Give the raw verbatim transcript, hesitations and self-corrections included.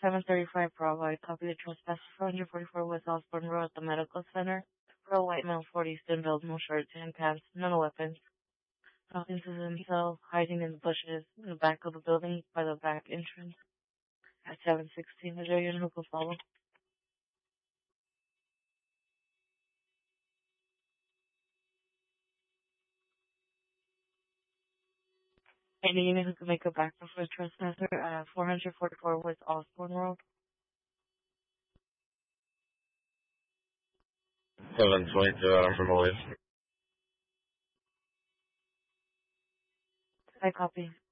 seven thirty-five Bravo. I copy the trespass four forty-four West Osborne Road at the medical center. For a white male, forty, thin build, no shirt, tan pants, no weapons. Talking to himself, hiding in the bushes in the back of the building by the back entrance. At seven sixteen, is there anyone who can follow? Any unit who can make a backup for a trespasser at four forty-four West Osborne Road. seven twenty-two, Adam from Olive. I copy.